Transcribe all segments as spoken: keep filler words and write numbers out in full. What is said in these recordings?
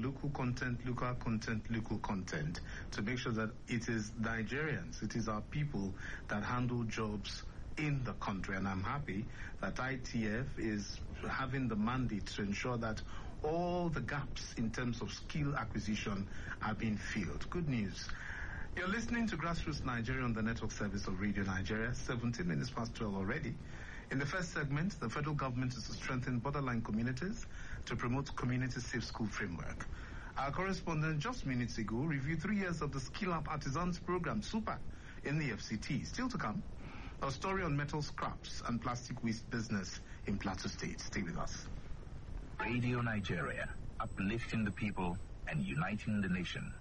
local content, local content, local content to make sure that it is Nigerians, it is our people that handle jobs in the country. And I'm happy that I T F is having the mandate to ensure that all the gaps in terms of skill acquisition are being filled. Good news. You're listening to Grassroots Nigeria on the network service of Radio Nigeria, seventeen minutes past twelve already. In the first segment, the federal government is to strengthen borderline communities to promote community-safe school framework. Our correspondent just minutes ago reviewed three years of the Skill Up Artisans program, SUPER, in the F C T. Still to come, a story on metal scraps and plastic waste business in Plateau State. Stay with us. Radio Nigeria, uplifting the people and uniting the nation.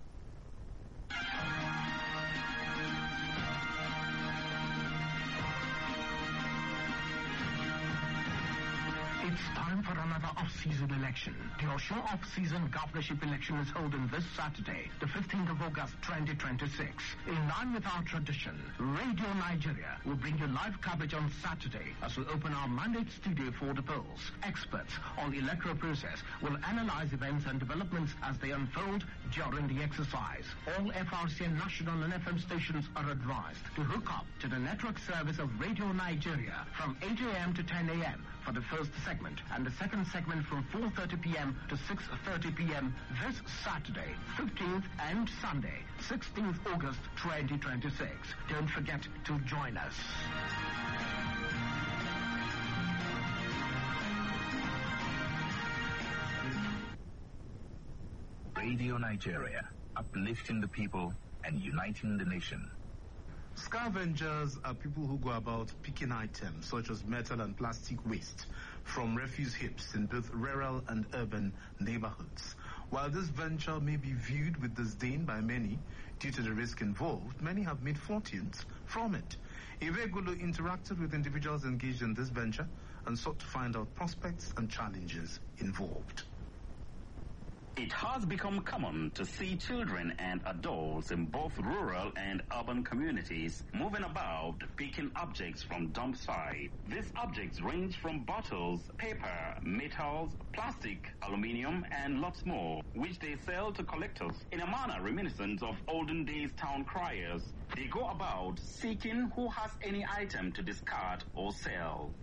It's time for another off-season election. The Osho off-season governorship election is held on this Saturday, the fifteenth of August, twenty twenty-six. In line with our tradition, Radio Nigeria will bring you live coverage on Saturday as we open our mandate studio for the polls. Experts on the electoral process will analyze events and developments as they unfold during the exercise. All F R C and national and F M stations are advised to hook up to the network service of Radio Nigeria from eight a.m. to ten a.m. for the first segment, and the second segment from four thirty p.m. to six thirty p.m. this Saturday, fifteenth, and Sunday, sixteenth August twenty twenty-six. Don't forget to join us. Radio Nigeria, uplifting the people and uniting the nation. Scavengers are people who go about picking items such as metal and plastic waste from refuse heaps in both rural and urban neighborhoods. While this venture may be viewed with disdain by many due to the risk involved, many have made fortunes from it. Iwegulo interacted with individuals engaged in this venture and sought to find out prospects and challenges involved. It has become common to see children and adults in both rural and urban communities moving about picking objects from dump site. These objects range from bottles, paper, metals, plastic, aluminium, and lots more, which they sell to collectors in a manner reminiscent of olden days town criers. They go about seeking who has any item to discard or sell.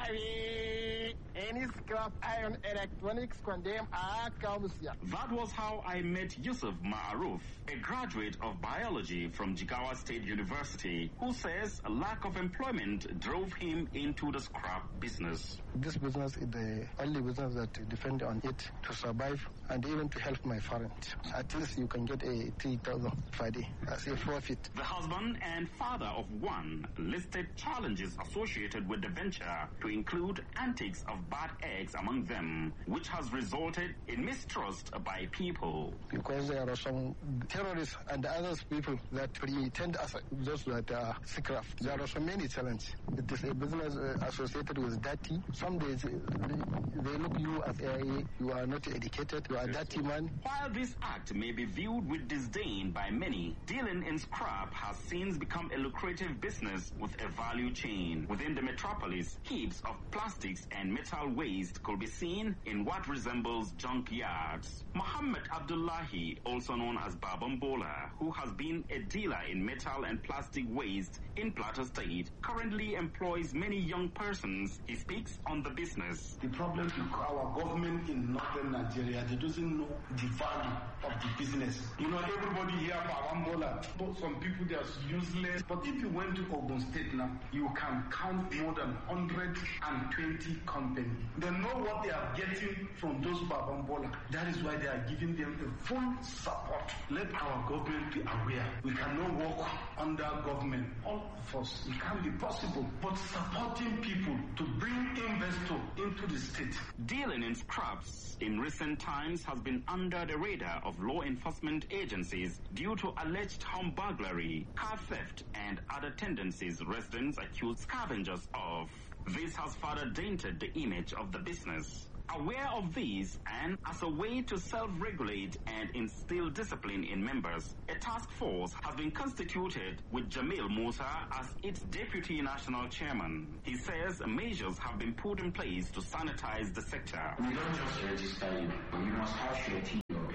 Wallahi, any scrap iron electronics condemn are comes here. That was how I met Yusuf Ma'aruf, a graduate of biology from Jigawa State University, who says a lack of employment drove him into the scrap business. This business is the only business that depend on it to survive and even to help my parents. At least you can get a three thousand per day as a profit. The husband and father of one listed challenges associated with the venture to include antics of bad eggs among them, which has resulted in mistrust by people. Because there are some terrorists and other people that pretend as those that are scrap. There are so many challenges. It is a business uh, associated with dirty. Some days they, they look you as a, you are not educated, you are a dirty man. While this act may be viewed with disdain by many, dealing in scrap has since become a lucrative business with a value chain. Within the metropolis, heaps of plastics and metal waste could be seen in what resembles junkyards. Muhammad Abdullahi, also known as Babambola, who has been a dealer in metal and plastic waste in Plateau State, currently employs many young persons. He speaks on the business. The problem is our government in northern Nigeria, they doesn't know the value of the business. You know, everybody here Babambola, but some people they are useless. But if you went to Ogun State now, you can count more than one hundred twenty companies. They know what they are getting from those Babambola. That is why they are giving them the full support. Let our government be aware. We cannot work under government. All of us, it can't be possible. But supporting people to bring investors into the state. Dealing in scraps in recent times has been under the radar of law enforcement agencies due to alleged home burglary, car theft, and other tendencies residents accuse scavengers of. This has further dented the image of the business. Aware of these, and as a way to self-regulate and instill discipline in members, a task force has been constituted with Jamil Musa as its deputy national chairman. He says measures have been put in place to sanitize the sector. We don't just register you, but you must have surety of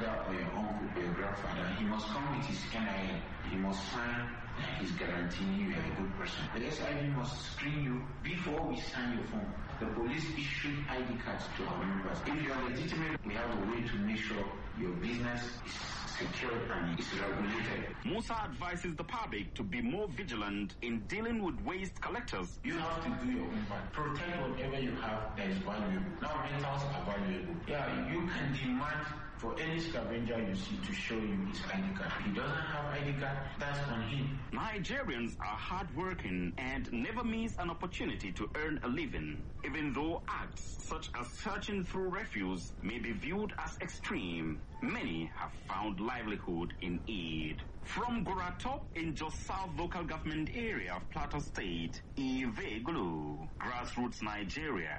brother or your uncle or your grandfather, he must come with his N I N. He must sign his guaranteeing you are a good person. The S I D must screen you before we sign your form. The police issued I D cards to our members. If you are legitimate, we have a way to make sure your business is secure and is regulated. Musa advises the public to be more vigilant in dealing with waste collectors. You have to do your own part. Protect whatever you have that is valuable. Now metals are valuable. Yeah, you can demand for any scavenger you see to show you his I D card. If he doesn't have I D card, that's on him. Nigerians are hardworking and never miss an opportunity to earn a living, even though acts such as searching through refuse may be viewed as extreme. Many have found livelihood in it. From Goratop in Jos South local government area of Plateau State, Ive Gulu, Grassroots Nigeria.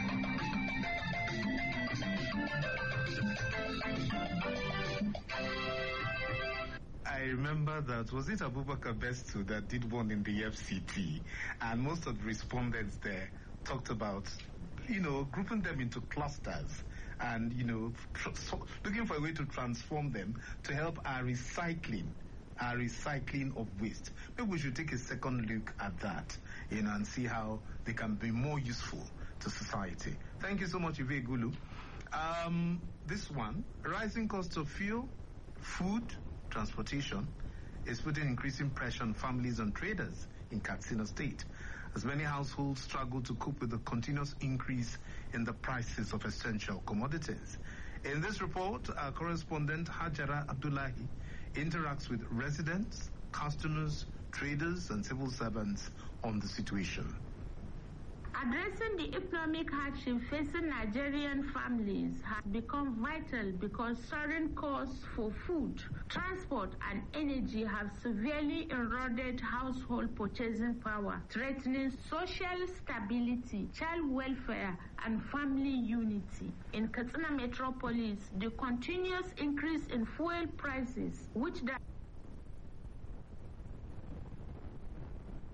I remember that, was it Abubakar Bestu that did one in the F C T, and most of the respondents there talked about, you know, grouping them into clusters and, you know, tr- so looking for a way to transform them to help our recycling, our recycling of waste. Maybe we should take a second look at that, you know, and see how they can be more useful to society. Thank you so much, Ive Gulu. Um, this one, rising cost of fuel, food, transportation is putting increasing pressure on families and traders in Katsina State, as many households struggle to cope with the continuous increase in the prices of essential commodities. In this report, our correspondent Hajara Abdullahi interacts with residents, customers, traders, and civil servants on the situation. Addressing the economic hardship facing Nigerian families has become vital because soaring costs for food, transport, and energy have severely eroded household purchasing power, threatening social stability, child welfare, and family unity. In Katsina Metropolis, the continuous increase in fuel prices, which the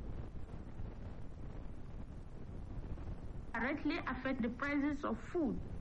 directly affect the prices of food,